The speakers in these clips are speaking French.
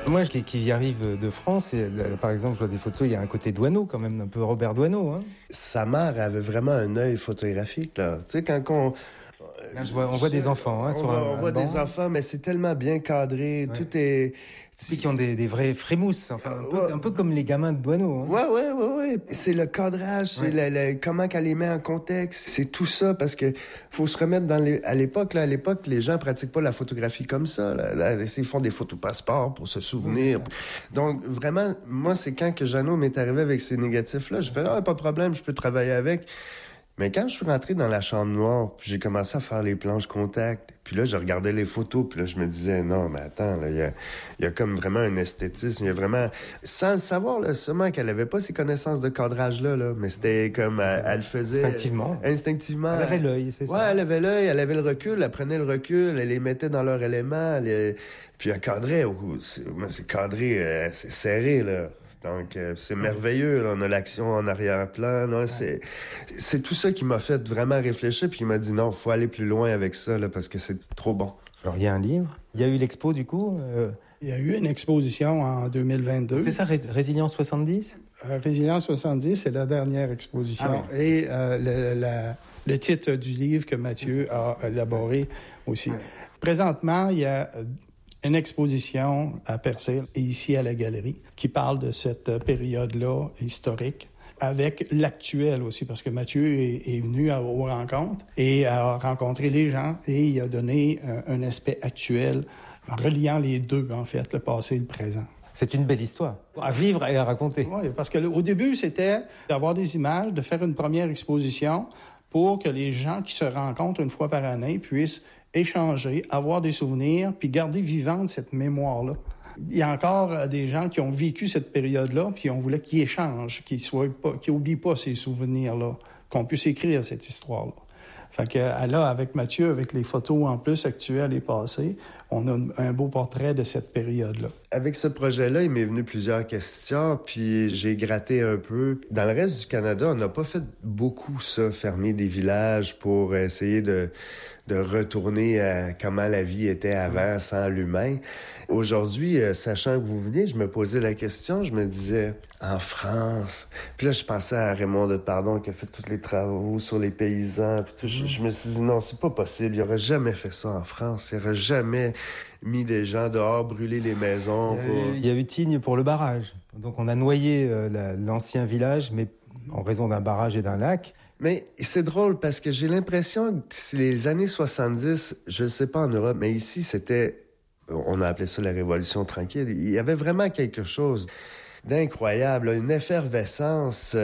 Moi, qui y arrive de France, et, par exemple, je vois des photos, il y a un côté Doisneau quand même, un peu Robert Doisneau. Hein. Sa mère avait vraiment un œil photographique, là. Tu sais, quand on... Là, on voit des enfants hein, on voit des enfants, mais c'est tellement bien cadré. Ouais. Tout est... Puis qui ont des vrais frémousses, enfin, un peu comme les gamins de Doisneau. Hein. Ouais. C'est le cadrage, c'est comment qu'elle les met en contexte. C'est tout ça, parce que faut se remettre à l'époque, les gens pratiquent pas la photographie comme ça. Là, ils font des photos passeports pour se souvenir. Oui, donc, vraiment, moi, c'est quand que Jeannot m'est arrivé avec ces négatifs-là, je fais, pas de problème, je peux travailler avec. Mais quand je suis rentré dans la chambre noire, puis j'ai commencé à faire les planches contact, puis là, je regardais les photos, puis là, je me disais, non, mais attends, là, il y a comme vraiment un esthétisme, il y a vraiment... Sans le savoir, là, sûrement qu'elle avait pas ces connaissances de cadrage-là, là, mais c'était comme... Elle le faisait... Instinctivement. Elle avait l'œil, c'est ça. Ouais, elle avait l'œil, elle avait le recul, elle prenait le recul, elle les mettait dans leur élément, puis elle cadrait. C'est cadré, c'est serré, là. Donc, c'est merveilleux. Là. On a l'action en arrière-plan. Là. C'est tout ça qui m'a fait vraiment réfléchir. Puis il m'a dit, non, faut aller plus loin avec ça, là, parce que c'est trop bon. Alors, il y a un livre. Il y a eu l'expo, du coup. Il y a eu une exposition en 2022. C'est ça, Résilience 70? Résilience 70, c'est la dernière exposition. Ah, oui. Et le titre du livre que Mathieu a élaboré aussi. Oui. Présentement, il y a une exposition à Percé et ici à la galerie qui parle de cette période-là historique avec l'actuel aussi, parce que Mathieu est venu aux rencontres et a rencontré les gens et il a donné un aspect actuel en reliant les deux, en fait, le passé et le présent. C'est une belle histoire à vivre et à raconter. Oui, parce qu'au début, c'était d'avoir des images, de faire une première exposition pour que les gens qui se rencontrent une fois par année puissent échanger, avoir des souvenirs, puis garder vivante cette mémoire-là. Il y a encore des gens qui ont vécu cette période-là, puis on voulait qu'ils échangent, qu'ils n'oublient pas ces souvenirs-là, qu'on puisse écrire cette histoire-là. Fait que là, avec Mathieu, avec les photos en plus actuelles et passées, on a un beau portrait de cette période-là. Avec ce projet-là, il m'est venu plusieurs questions, puis j'ai gratté un peu. Dans le reste du Canada, on n'a pas fait beaucoup ça, fermer des villages pour essayer de retourner à comment la vie était avant, sans l'humain. Aujourd'hui, sachant que vous veniez, je me posais la question, je me disais, en France... Puis là, je pensais à Raymond Depardon qui a fait tous les travaux sur les paysans. Puis tout, je me suis dit, non, c'est pas possible. Il aurait jamais fait ça en France. Il aurait jamais mis des gens dehors, brûler les maisons. Il y a eu Tignes pour le barrage. Donc on a noyé l'ancien village, mais en raison d'un barrage et d'un lac. Mais c'est drôle parce que j'ai l'impression que les années 70, je ne sais pas en Europe, mais ici, on a appelé ça la Révolution tranquille. Il y avait vraiment quelque chose d'incroyable, une effervescence.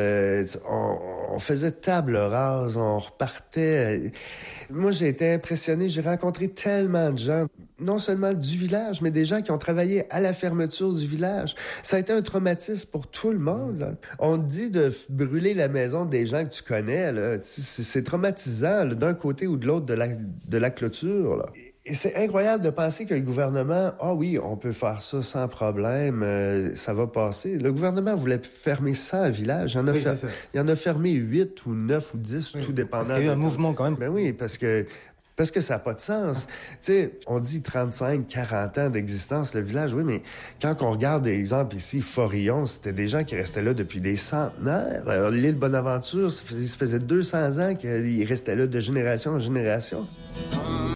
On faisait table rase, on repartait. Moi, j'ai été impressionné. J'ai rencontré tellement de gens, non seulement du village, mais des gens qui ont travaillé à la fermeture du village. Ça a été un traumatisme pour tout le monde. Là. On te dit de brûler la maison des gens que tu connais. Là. C'est traumatisant là, d'un côté ou de l'autre de la clôture. Là. Et c'est incroyable de penser que le gouvernement, oui, on peut faire ça sans problème, ça va passer. Le gouvernement voulait fermer 100 villages. Il en a fermé 8 ou 9 ou 10, tout dépendant. Parce qu'il y a eu un mouvement quand même. Ben oui, parce que ça n'a pas de sens. Tu sais, on dit 35, 40 ans d'existence, le village, oui, mais quand on regarde, par exemple, ici, Forillon, c'était des gens qui restaient là depuis des centenaires. Alors, l'île Bonaventure, ça faisait 200 ans qu'ils restaient là de génération en génération.